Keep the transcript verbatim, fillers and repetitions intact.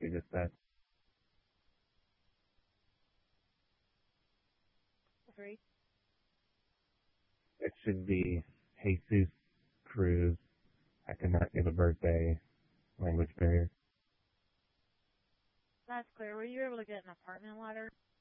you just said. Three. It should be Jesus Cruz. I cannot get a birthday language barrier. That's clear. Were you able to get an apartment ladder?